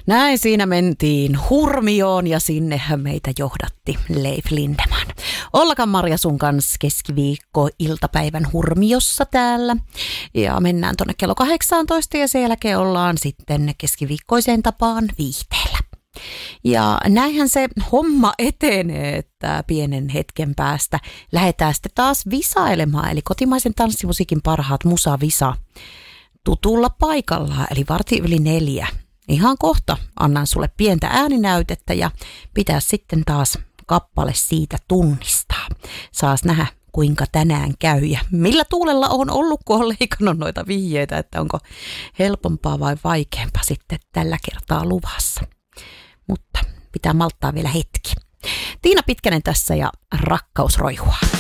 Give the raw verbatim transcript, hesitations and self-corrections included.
Näin siinä mentiin Hurmioon ja sinnehän meitä johdatti Leif Lindeman. Ollakaan Marja sun kanssa keskiviikko iltapäivän Hurmiossa täällä ja mennään tonne kello kahdeksantoista ja sen jälkeen ollaan sitten keskiviikkoiseen tapaan viihteellä. Ja näinhän se homma etenee, että pienen hetken päästä lähdetään sitten taas visailemaan, eli kotimaisen tanssimusiikin parhaat musavisa tutulla paikallaan, eli varti yli neljä. Ihan kohta annan sulle pientä ääninäytettä ja pitää sitten taas kappale siitä tunnistaa. Saas nähdä, kuinka tänään käy ja millä tuulella on ollut, kun on leikannut noita vihjeitä, että onko helpompaa vai vaikeampaa sitten tällä kertaa luvassa. Mutta pitää malttaa vielä hetki. Tiina Pitkänen tässä ja Rakkaus roihua.